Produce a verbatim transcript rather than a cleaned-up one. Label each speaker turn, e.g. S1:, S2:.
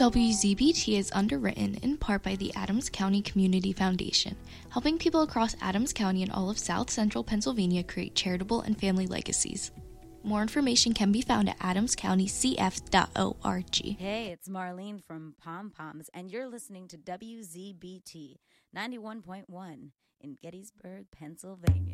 S1: W Z B T is underwritten in part by the Adams County Community Foundation, helping people across Adams County and all of South Central Pennsylvania create charitable and family legacies. More information can be found at adams county c f dot org.
S2: Hey, it's Marlene from Pom Poms, and you're listening to W Z B T ninety-one point one in Gettysburg, Pennsylvania.